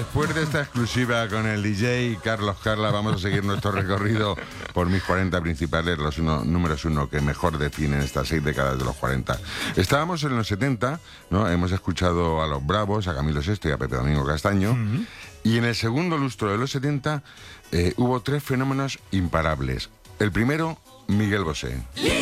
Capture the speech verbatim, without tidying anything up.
después de esta exclusiva con el D J Carlos Carla, vamos a seguir nuestro recorrido por mis cuarenta principales, los uno, números uno que mejor definen estas seis décadas de los cuarenta. Estábamos en los setenta, ¿no? Hemos escuchado a los Bravos, a Camilo Sesto y a Pepe Domingo Castaño. Uh-huh. Y en el segundo lustro de los setenta eh, hubo tres fenómenos imparables. El primero, Miguel Bosé.